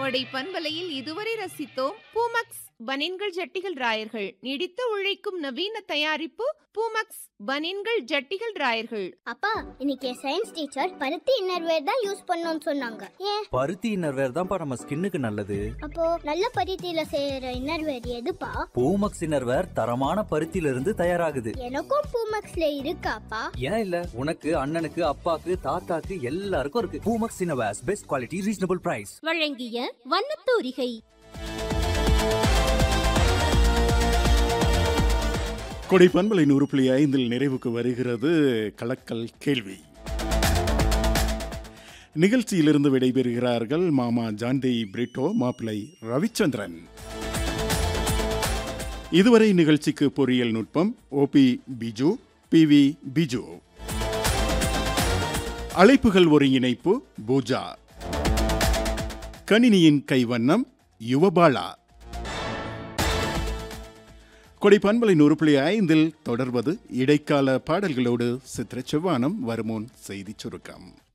கோடை பண்பலையில் இதுவரை ரசித்தோம் பூமக்ஸ் பனின்கள் ஜட்டிகள் ராயர்கள். நீடித்து உழைக்கும் நவீன தயாரிப்பு பூமக்ஸ் பனின்கள் ஜட்டிகள் ராயர்கள். அப்பா, இன்னைக்கு சயின்ஸ் டீச்சர் பருத்தி இன்னர்வேர் தான் யூஸ் பண்ணணும்னு சொன்னாங்க. ஏன்? பருத்தி இன்னர்வேர் தான்ப்பா நம்ம ஸ்கின்னுக்கு நல்லது. அப்போ நல்ல பருத்தியில செய்யற இன்னர்வேர் எதுப்பா? பூமக்ஸ் இன்னர்வேர் தரமான பருத்தியில இருந்து தயாராகுது. எனக்கும் பூமக்ஸ்ல இருக்காப்பா? ஏன் இல்ல, உனக்கு, அண்ணனுக்கு, அப்பாக்கு, தாத்தாக்கு எல்லாருக்கும் இருக்கு. Poomex innerwear, best quality, reasonable price. வழங்கிய வண்ணத்தூரிகை. கொடை பண்பலை 100.5 நிறைவுக்கு வருகிறது கலக்கல் கேள்வி. நிகழ்ச்சியிலிருந்து விடைபெறுகிறார்கள் மாமா ஜான்தே பிரிட்டோ, மாப்பிள்ளை ரவிச்சந்திரன். இதுவரை நிகழ்ச்சிக்கு பொறியியல் நுட்பம் OP பிஜு, PV பிஜு. அழைப்புகள் ஒருங்கிணைப்பு பூஜா. கணினியின் கைவண்ணம் யுவபாலா. கொடை பண்பலை 100.5 தொடர்வது இடைக்கால பாடல்களோடு சித்திர செவ்வானம் வருமுன் செய்தி சுருக்கம்.